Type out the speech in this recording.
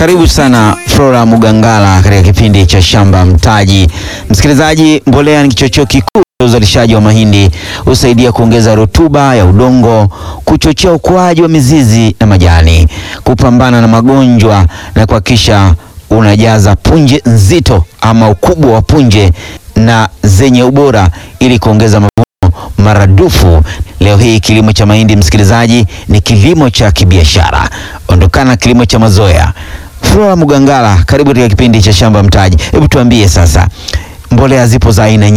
Karibu sana Flora Mugangala katika kipindi cha Shamba Mtaji. Msikilizaji, mbolea ni kichocheo kikuu cha uzalishaji wa mahindi, husaidia kuongeza rutuba ya udongo, kuchochea ukuaji wa mizizi na majani, kupambana na magonjwa na kuhakikisha unajaza punje nzito ama ukubwa wa punje na zenye ubora ili kuongeza mavuno maradufu. Leo hii kilimo cha mahindi, msikilizaji, ni kilimo cha kibiashara. Ondokana kilimo cha mazoea. Flora Mugangala, karibu katika kipindi cha Shamba Mtaji. Hebu tuambie sasa, mbolea zipo za aina